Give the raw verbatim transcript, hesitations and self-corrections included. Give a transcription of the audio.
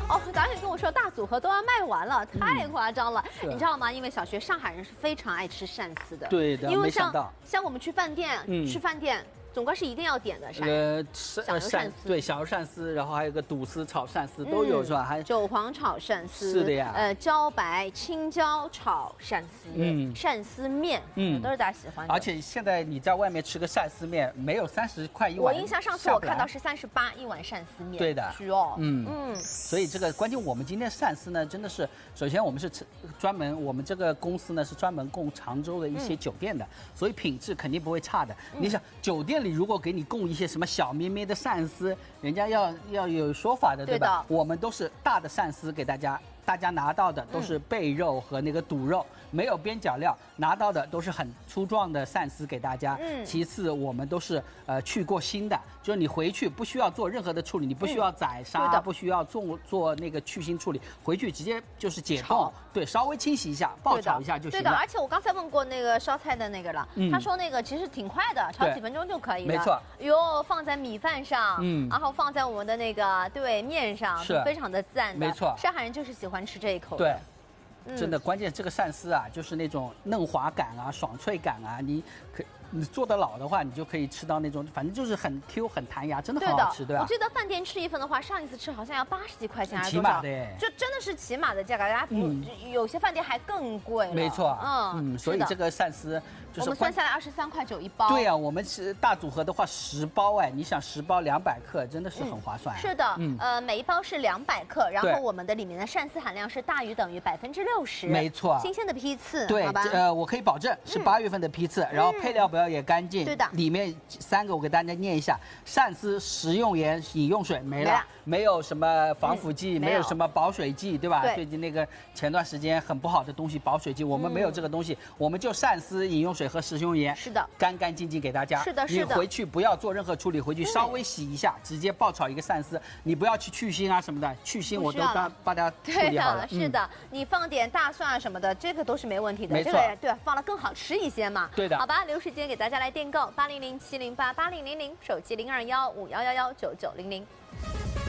哦，导演跟我说大组合都要卖完了，太夸张了。 嗯、 你知道吗？因为小学上海人是非常爱吃鳝丝的。 对的， 因为像没想到像我们去饭店、嗯、吃饭店。总归是一定要点的， 呃， 小油鳝丝， 对，小油鳝丝，然后还有个肚丝炒鳝丝都有、嗯、是吧？还韭黄炒鳝丝， 是的呀。 呃，茭白青椒炒鳝丝，嗯，鳝丝面，嗯，都是大家喜欢的。 而且现在你在外面吃个鳝丝面，没有三十块一碗。 我印象上次我看到是三十八一碗鳝丝面。 对的， 是哦， 嗯嗯。所以这个关键，我们今天鳝丝呢，真的是，首先我们是专门，我们这个公司呢是专门供常州的一些酒店的，嗯、所以品质肯定不会差的。嗯、你想，酒店里如果给你供一些什么小咩咩的鳝丝，人家要要有说法的，对吧？对我们都是大的鳝丝给大家，大家拿到的都是背肉和那个肚肉，嗯、没有边角料，拿到的都是很粗壮的鳝丝给大家。嗯。其次，我们都是呃去过腥的，就是你回去不需要做任何的处理，你不需要宰杀，嗯、不需要做做那个去腥处理，回去直接就是解冻，对，稍微清洗一下，爆炒一下就行了。 对的，而且我刚才问过那个烧菜的那个了，嗯、他说那个其实挺快的，炒几分钟就可以了。 没错。 哟，放在米饭上，嗯，然后放在我们的那个对面上，是非常的自然的。 没错， 上海人就是喜欢吃这一口。 对。真的，关键这个鳝丝啊，就是那种嫩滑感啊、爽脆感啊，你可你做得老的话，你就可以吃到那种，反正就是很 Q 很弹牙，真的好好吃，对吧？ 我记得饭店吃一份的话，上一次吃好像要八十几块钱， 起码的， 就真的是起码的价格，大家不有些饭店还更贵了。 没错，嗯嗯，所以这个鳝丝就是我们算下来二十三块九一包。 对啊，我们是大组合的话十包哎，你想十包两百克，真的是很划算。 是的，呃，每一包是两百克，然后我们的里面的鳝丝含量是大于等于百分之六十。 没错。 新鲜的批次， 对，呃，我可以保证是八月份的批次，嗯、然后配料表也干净， 对的， 里面三个我给大家念一下：鳝丝、食用盐、饮用水没了，没, 了没有什么防腐剂，嗯、没有什么保水剂，对吧？ 对最近那个前段时间很不好的东西，保水剂，我们没有这个东西，嗯、我们就鳝丝、饮用水和食用盐， 是的， 干干净净给大家。 是的，是的。你回去不要做任何处理，回去稍微洗一下，嗯、直接爆炒一个鳝丝，你不要去去腥啊什么的，去腥我都帮帮大家处理好了。 是的，嗯、你放点大蒜啊什么的，这个都是没问题的。 没错， 这个对，放了更好吃一些嘛。 对的。 好吧，留时间给大家来订购八零零七零八八零零零，手机零二幺五幺幺幺九九零零。